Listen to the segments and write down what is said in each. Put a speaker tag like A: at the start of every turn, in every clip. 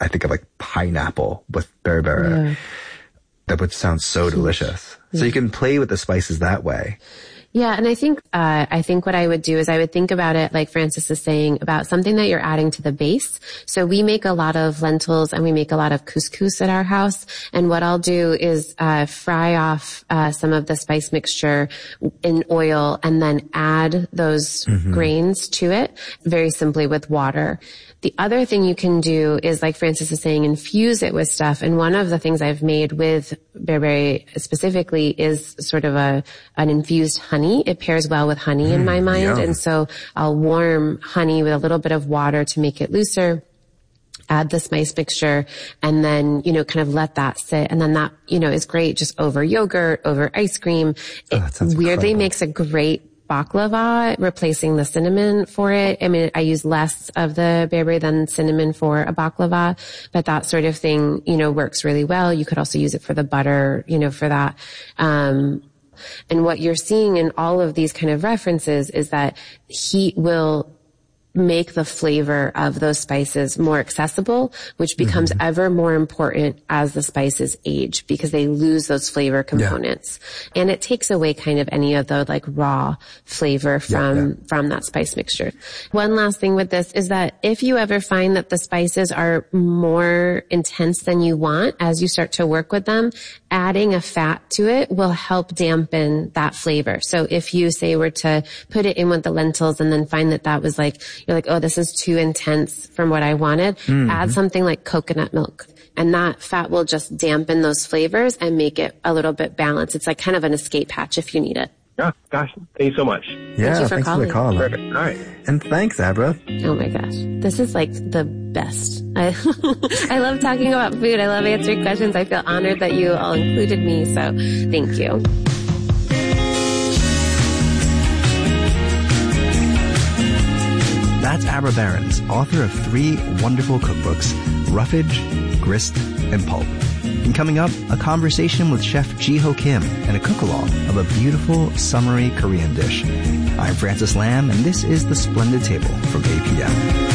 A: I think of like pineapple with berbere. Yeah. That would sound so delicious. Yeah. So you can play with the spices that way.
B: Yeah. And I think what I would do is I would think about it, like Francis is saying, about something that you're adding to the base. So we make a lot of lentils and we make a lot of couscous at our house. And what I'll do is, fry off, some of the spice mixture in oil and then add those grains to it very simply with water. The other thing you can do is, like Francis is saying, infuse it with stuff. And one of the things I've made with bearberry specifically is sort of an infused honey. It pairs well with honey in my mind. And so I'll warm honey with a little bit of water to make it looser. Add the spice mixture and then, kind of let that sit. And then that, is great just over yogurt, over ice cream. It weirdly makes a great baklava, replacing the cinnamon for it. I mean, I use less of the bearberry than cinnamon for a baklava, but that sort of thing, works really well. You could also use it for the butter, for that. And what you're seeing in all of these kind of references is that heat will make the flavor of those spices more accessible, which becomes ever more important as the spices age because they lose those flavor components. Yeah. And it takes away kind of any of the like raw flavor from that spice mixture. One last thing with this is that if you ever find that the spices are more intense than you want as you start to work with them, adding a fat to it will help dampen that flavor. So if you say were to put it in with the lentils and then find that was like, you're like, oh, this is too intense from what I wanted, add something like coconut milk. And that fat will just dampen those flavors and make it a little bit balanced. It's like kind of an escape hatch if you need it.
C: Oh, gosh. Thank you so much.
A: Yeah, thanks for the call.
C: Perfect. All right.
A: And thanks, Abra.
B: Oh my gosh. This is like the best. I love talking about food. I love answering questions. I feel honored that you all included me. So thank you.
A: That's Abra Behrens, author of 3 wonderful cookbooks, Roughage, Grist, and Pulp. And coming up, a conversation with Chef Ji-Ho Kim and a cook-along of a beautiful, summery Korean dish. I'm Francis Lamb, and this is The Splendid Table from APM.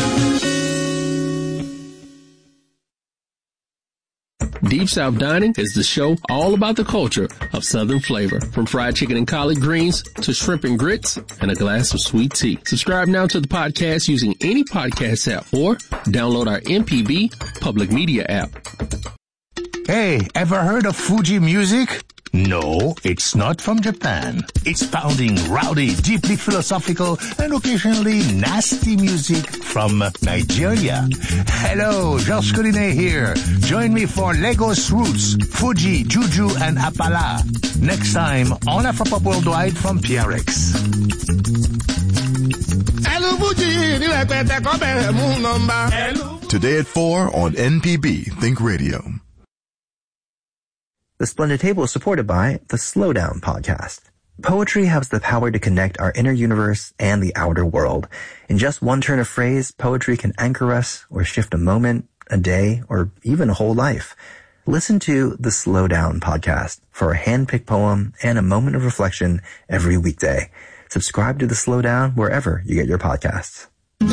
D: Deep South Dining is the show all about the culture of Southern flavor, from fried chicken and collard greens to shrimp and grits and a glass of sweet tea. Subscribe now to the podcast using any podcast app or download our MPB public media app.
E: Hey, ever heard of Fuji music? No, it's not from Japan. It's pounding, rowdy, deeply philosophical, and occasionally nasty music from Nigeria. Hello, Georges Collinet here. Join me for Lagos Roots, Fuji, Juju, and Apala. Next time on Afropop Worldwide from PRX.
F: Today at 4 on NPB Think Radio.
A: The Splendid Table is supported by the Slowdown Podcast. Poetry has the power to connect our inner universe and the outer world. In just one turn of phrase, poetry can anchor us or shift a moment, a day, or even a whole life. Listen to the Slowdown Podcast for a hand-picked poem and a moment of reflection every weekday. Subscribe to the Slowdown wherever you get your podcasts.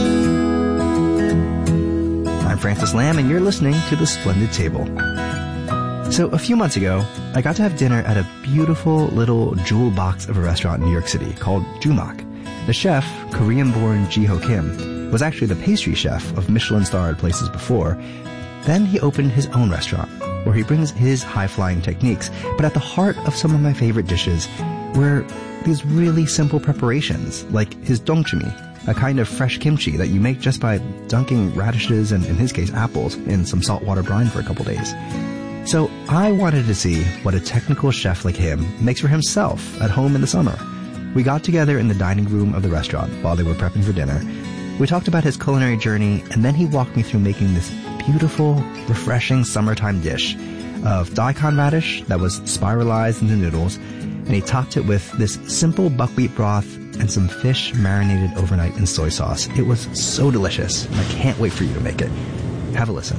A: I'm Francis Lamb, and you're listening to The Splendid Table. So a few months ago, I got to have dinner at a beautiful little jewel box of a restaurant in New York City called Jumak. The chef, Korean-born Ji-Ho Kim, was actually the pastry chef of Michelin-starred places before. Then he opened his own restaurant, where he brings his high-flying techniques. But at the heart of some of my favorite dishes were these really simple preparations, like his dongchimi, a kind of fresh kimchi that you make just by dunking radishes and, in his case, apples in some saltwater brine for a couple days. So I wanted to see what a technical chef like him makes for himself at home in the summer. We got together in the dining room of the restaurant while they were prepping for dinner. We talked about his culinary journey, and then he walked me through making this beautiful, refreshing summertime dish of daikon radish that was spiralized into noodles, and he topped it with this simple buckwheat broth and some fish marinated overnight in soy sauce. It was so delicious, and I can't wait for you to make it. Have a listen.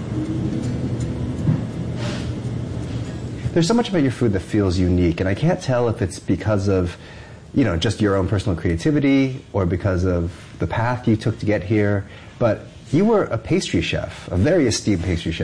A: There's so much about your food that feels unique, and I can't tell if it's because of, just your own personal creativity or because of the path you took to get here, but you were a pastry chef, a very esteemed pastry chef.